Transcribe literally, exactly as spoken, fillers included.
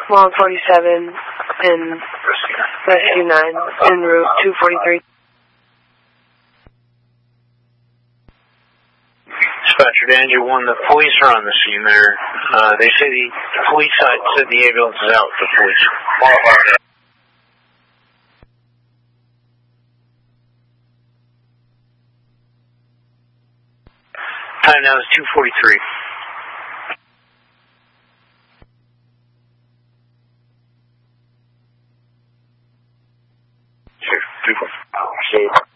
Long forty-seven and Rescue nine en route two forty-three. Dispatcher to Engine one, the police are on the scene there. Uh, they say the, the police side said the ambulance is out with the police. Time now is two forty-three. Sure, two forty-three.